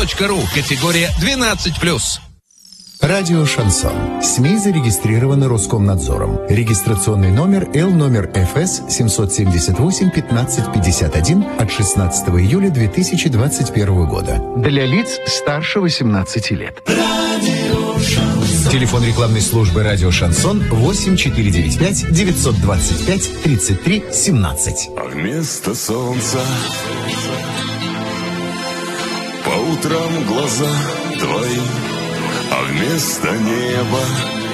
kp.ru. Категория 12+. Радио «Шансон». СМИ зарегистрированы Роскомнадзором. Регистрационный номер Л ФС 778-1551 от 16 июля 2021 года. Для лиц старше 18 лет. Телефон рекламной службы «Радио Шансон» 8495-925-33-17. А вместо солнца по утрам глаза твои, а вместо неба